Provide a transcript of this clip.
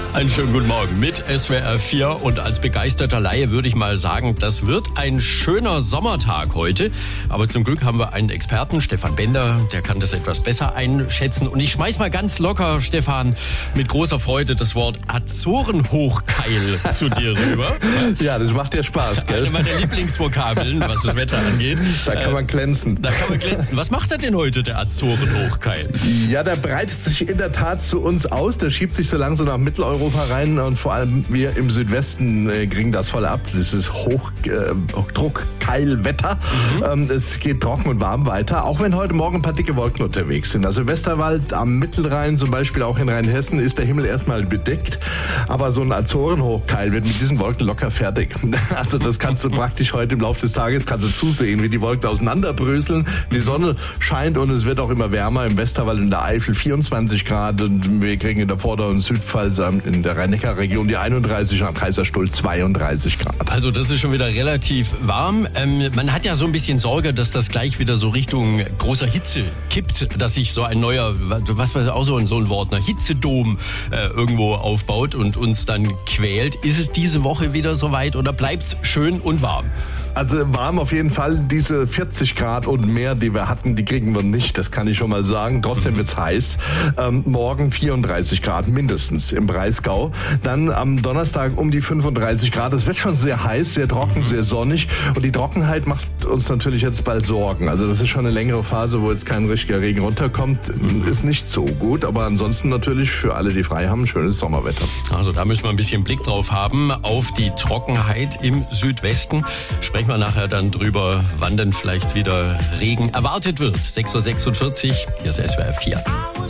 Einen schönen guten Morgen mit SWR 4 und als begeisterter Laie würde ich mal sagen, das wird ein schöner Sommertag heute. Aber zum Glück haben wir einen Experten, Stefan Bender, der kann das etwas besser einschätzen. Und ich schmeiß mal ganz locker, Stefan, mit großer Freude das Wort Azorenhochkeil zu dir rüber. Ja, das macht dir Spaß, gell? Eine meiner Lieblingsvokabeln, was das Wetter angeht. Da kann man glänzen. Da kann man glänzen. Was macht er denn heute, der Azorenhochkeil? Ja, der breitet sich in der Tat zu uns aus. Der schiebt sich so langsam nach Mitteleuropa rein und vor allem wir im Südwesten kriegen das voll ab. Das ist Hochdruckkeilwetter. Es geht trocken und warm weiter, auch wenn heute Morgen ein paar dicke Wolken unterwegs sind. Also Westerwald am Mittelrhein, zum Beispiel auch in Rheinhessen, ist der Himmel erstmal bedeckt. Aber so ein Azorenhochkeil wird mit diesen Wolken locker fertig. Also das kannst du praktisch heute im Laufe des Tages kannst du zusehen, wie die Wolken auseinanderbröseln. Die Sonne scheint und es wird auch immer wärmer. Im Westerwald in der Eifel 24 Grad und wir kriegen in der Vorder- und Südpfalz in der Rhein-Neckar-Region die 31 und am Kaiserstuhl 32 Grad. Also das ist schon wieder relativ warm. Man hat ja so ein bisschen Sorge, dass das gleich wieder so Richtung großer Hitze kippt, dass sich so ein neuer, was war auch so ein Wort, ein Hitzedom irgendwo aufbaut und uns dann quält. Ist es diese Woche wieder soweit oder bleibt's schön und warm? Also warm auf jeden Fall. Diese 40 Grad und mehr, die wir hatten, die kriegen wir nicht. Das kann ich schon mal sagen. Trotzdem wird's heiß. Morgen 34 Grad mindestens im Breisgau. Dann am Donnerstag um die 35 Grad. Es wird schon sehr heiß, sehr trocken, sehr sonnig. Und die Trockenheit macht uns natürlich jetzt bald Sorgen. Also das ist schon eine längere Phase, wo jetzt kein richtiger Regen runterkommt. Ist nicht so gut. Aber ansonsten natürlich für alle, die frei haben, schönes Sommerwetter. Also da müssen wir ein bisschen Blick drauf haben auf die Trockenheit im Südwesten. Sprechen wir nachher dann drüber, wann denn vielleicht wieder Regen erwartet wird. 6.46 Uhr, hier ist SWR 4.